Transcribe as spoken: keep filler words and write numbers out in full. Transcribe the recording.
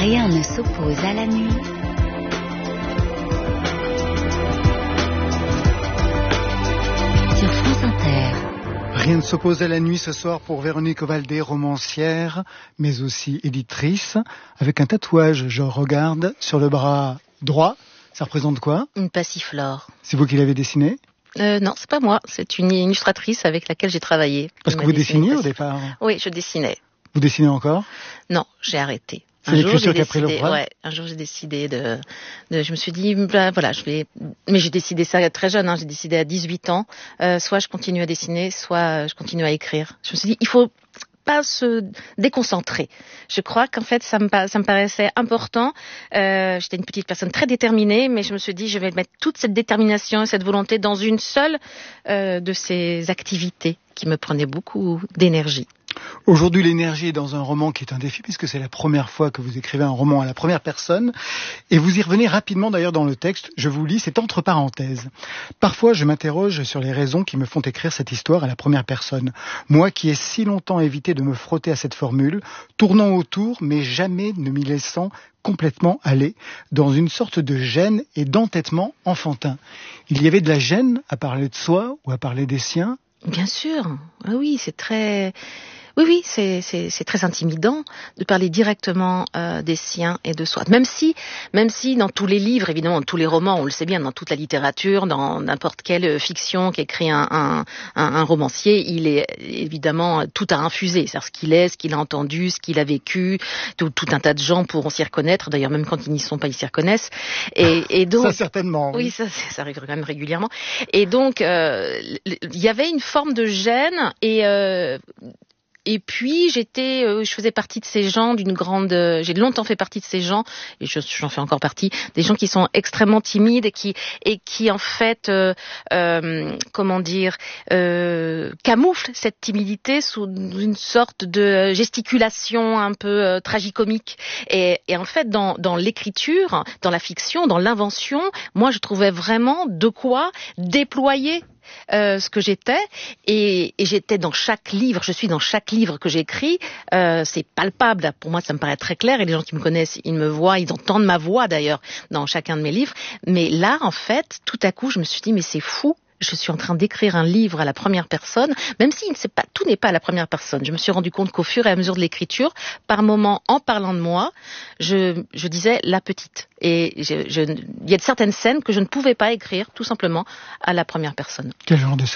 Rien ne s'oppose à la nuit. Sur France Inter. Rien ne s'oppose à la nuit ce soir pour Véronique Ovaldé, romancière, mais aussi éditrice, avec un tatouage, je regarde, sur le bras droit. Ça représente quoi ? Une passiflore. C'est vous qui l'avez dessiné ? Euh, non, c'est pas moi. C'est une illustratrice avec laquelle j'ai travaillé. Parce que vous dessiniez au départ ? Oui, je dessinais. Vous dessinez encore ? Non, j'ai arrêté. C'est l'écriture qui a pris le bras ? Ouais, un jour j'ai décidé de, de, je me suis dit, bah, voilà, je vais, mais j'ai décidé ça très jeune, hein, j'ai décidé à dix-huit ans, euh, soit je continue à dessiner, soit je continue à écrire. Je me suis dit, il faut pas se déconcentrer. Je crois qu'en fait, ça me, ça me paraissait important. Euh, j'étais une petite personne très déterminée, mais je me suis dit, je vais mettre toute cette détermination et cette volonté dans une seule euh, de ces activités qui me prenaient beaucoup d'énergie. Aujourd'hui, l'énergie est dans un roman qui est un défi, puisque c'est la première fois que vous écrivez un roman à la première personne. Et vous y revenez rapidement d'ailleurs dans le texte. Je vous lis, c'est entre parenthèses. Parfois, je m'interroge sur les raisons qui me font écrire cette histoire à la première personne. Moi qui ai si longtemps évité de me frotter à cette formule, tournant autour, mais jamais ne m'y laissant complètement aller, dans une sorte de gêne et d'entêtement enfantin. Il y avait de la gêne à parler de soi ou à parler des siens ? Bien sûr. Ah oui, c'est très... Oui, oui, c'est, c'est, c'est très intimidant de parler directement euh, des siens et de soi. Même si, même si dans tous les livres, évidemment, dans tous les romans, on le sait bien, dans toute la littérature, dans n'importe quelle fiction qu'écrit un, un, un, un romancier, il est évidemment tout à infuser. C'est-à-dire ce qu'il est, ce qu'il a entendu, ce qu'il a vécu. Tout, tout un tas de gens pourront s'y reconnaître. D'ailleurs, même quand ils n'y sont pas, ils s'y reconnaissent. Et, et donc, ça certainement. Oui, oui ça, ça arrive quand même régulièrement. Et donc, euh, il y avait une forme de gêne et euh, Et puis j'étais, euh, je faisais partie de ces gens d'une grande, euh, j'ai longtemps fait partie de ces gens et je, j'en fais encore partie, des gens qui sont extrêmement timides et qui et qui en fait, euh, euh, comment dire, euh, camouflent cette timidité sous une sorte de gesticulation un peu euh, tragicomique. Et, et en fait, dans dans l'écriture, dans la fiction, dans l'invention, moi je trouvais vraiment de quoi déployer Euh, ce que j'étais et, et j'étais dans chaque livre, je suis dans chaque livre que j'écris, euh, c'est palpable, pour moi ça me paraît très clair et les gens qui me connaissent, ils me voient, ils entendent ma voix d'ailleurs dans chacun de mes livres, mais là en fait, tout à coup je me suis dit mais c'est fou, je suis en train d'écrire un livre à la première personne, même si c'est pas, tout n'est pas à la première personne. Je me suis rendu compte qu'au fur et à mesure de l'écriture, par moments, en parlant de moi, je, je disais la petite. Et je, je, il y a de certaines scènes que je ne pouvais pas écrire, tout simplement, à la première personne. Quel genre de